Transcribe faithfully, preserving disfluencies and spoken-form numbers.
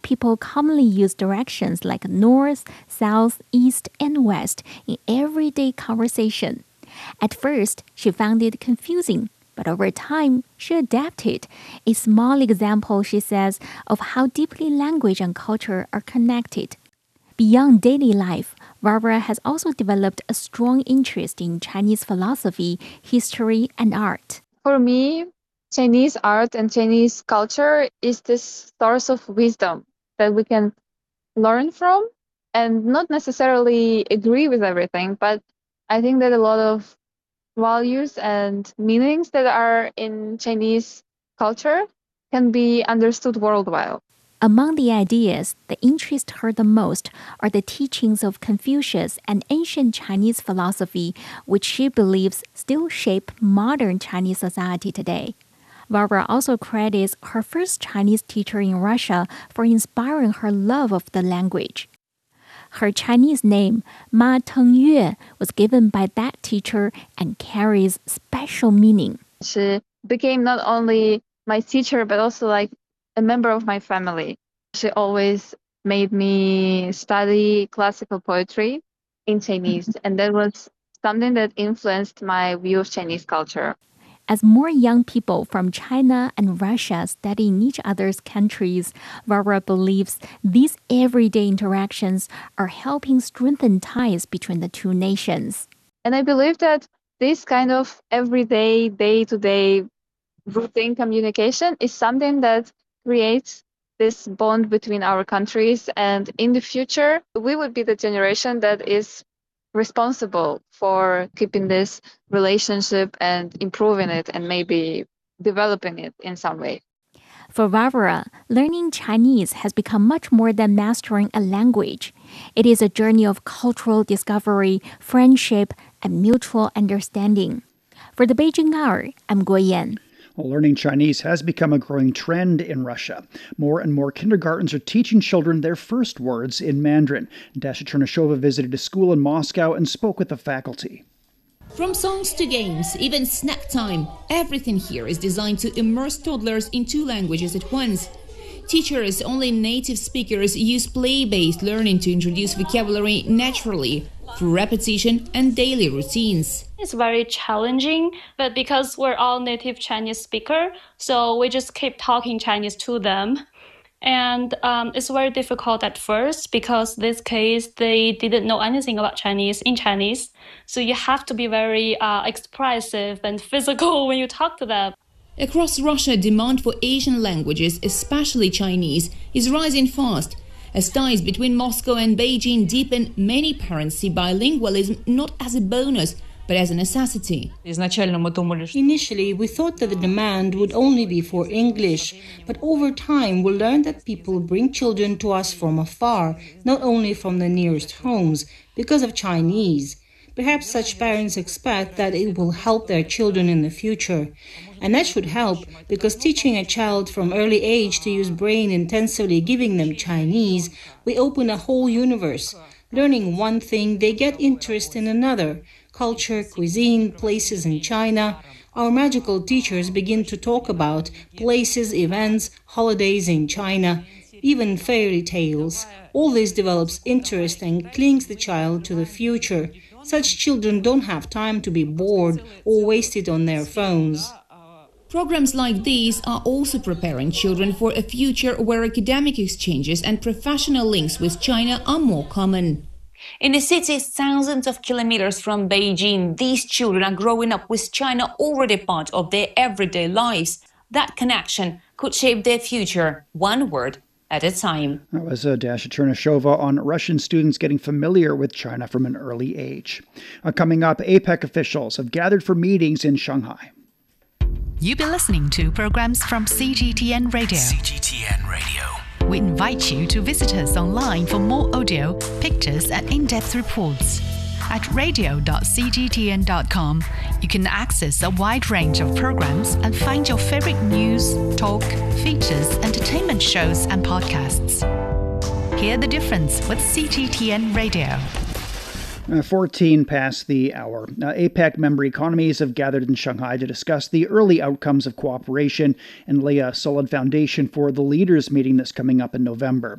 people commonly use directions like north, south, east, and west in everyday conversation. At first, she found it confusing, but over time, she adapted. A small example, she says, of how deeply language and culture are connected. Beyond daily life, Barbara has also developed a strong interest in Chinese philosophy, history, and art. For me, Chinese art and Chinese culture is this source of wisdom that we can learn from and not necessarily agree with everything, but I think that a lot of values and meanings that are in Chinese culture can be understood worldwide. Among the ideas that interest her the most are the teachings of Confucius and ancient Chinese philosophy, which she believes still shape modern Chinese society today. Barbara also credits her first Chinese teacher in Russia for inspiring her love of the language. Her Chinese name, Ma Tengyue, was given by that teacher and carries special meaning. She became not only my teacher, but also like a member of my family. She always made me study classical poetry in Chinese, and that was something that influenced my view of Chinese culture. As more young people from China and Russia study in each other's countries, Barbara believes these everyday interactions are helping strengthen ties between the two nations. And I believe that this kind of everyday, day-to-day routine communication is something that creates this bond between our countries. And in the future, we would be the generation that is responsible for keeping this relationship and improving it and maybe developing it in some way. For Barbara, learning Chinese has become much more than mastering a language. It is a journey of cultural discovery, friendship, and mutual understanding. For the Beijing Hour, I'm Guo Yan. Well, learning Chinese has become a growing trend in Russia. More and more kindergartens are teaching children their first words in Mandarin. Dasha Chernyshova visited a school in Moscow and spoke with the faculty. From songs to games, even snack time, everything here is designed to immerse toddlers in two languages at once. Teachers, only native speakers, use play-based learning to introduce vocabulary naturally through repetition and daily routines. It's very challenging, but because we're all native Chinese speaker, so we just keep talking Chinese to them. And um, it's very difficult at first because this case, they didn't know anything about Chinese in Chinese. So you have to be very uh, expressive and physical when you talk to them. Across Russia, demand for Asian languages, especially Chinese, is rising fast. As ties between Moscow and Beijing deepen, many parents see bilingualism not as a bonus, but as a necessity. Initially, we thought that the demand would only be for English, but over time we learned that people bring children to us from afar, not only from the nearest homes, because of Chinese. Perhaps such parents expect that it will help their children in the future. And that should help, because teaching a child from early age to use brain intensively, giving them Chinese, we open a whole universe. Learning one thing, they get interest in another. Culture, cuisine, places in China. Our magical teachers begin to talk about places, events, holidays in China, even fairy tales. All this develops interest and clings the child to the future. Such children don't have time to be bored or wasted on their phones. Programs like these are also preparing children for a future where academic exchanges and professional links with China are more common. In a city thousands of kilometers from Beijing, these children are growing up with China already part of their everyday lives. That connection could shape their future, one word at a time. That was uh, Dasha Chernyshova on Russian students getting familiar with China from an early age. Uh, coming up, APEC officials have gathered for meetings in Shanghai. You've been listening to programs from C G T N Radio. C G T N Radio. We invite you to visit us online for more audio, pictures, and in-depth reports. At radio dot c g t n dot com, you can access a wide range of programs and find your favorite news, talk, features, entertainment shows, and podcasts. Hear the difference with C G T N Radio. Uh, fourteen past the hour. Uh, APEC member economies have gathered in Shanghai to discuss the early outcomes of cooperation and lay a solid foundation for the leaders' meeting that's coming up in November.